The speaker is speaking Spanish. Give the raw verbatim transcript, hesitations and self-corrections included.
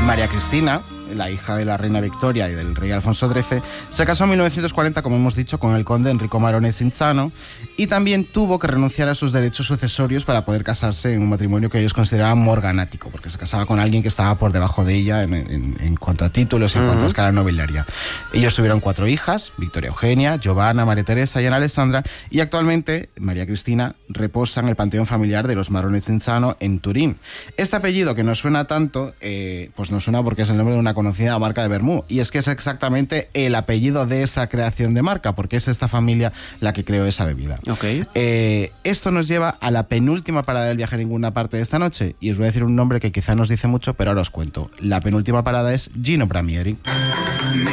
María Cristina, la hija de la reina Victoria y del rey Alfonso trece, se casó en mil novecientos cuarenta, como hemos dicho, con el conde Enrico Marone Cinzano, y también tuvo que renunciar a sus derechos sucesorios para poder casarse en un matrimonio que ellos consideraban morganático, porque se casaba con alguien que estaba por debajo de ella en, en, en cuanto a títulos y en uh-huh. cuanto a escala nobiliaria. Ellos tuvieron cuatro hijas: Victoria Eugenia, Giovanna, María Teresa y Ana Alessandra, y actualmente María Cristina reposa en el panteón familiar de los Marone Cinzano en Turín. Este apellido, que nos suena tanto, eh, pues nos suena porque es el nombre de una conocida marca de vermú, y es que es exactamente el apellido de esa creación de marca, porque es esta familia la que creó esa bebida. Okay. Eh, esto nos lleva a la penúltima parada del viaje a ninguna parte de esta noche, y os voy a decir un nombre que quizá nos dice mucho, pero ahora os cuento. La penúltima parada es Gino Bramieri.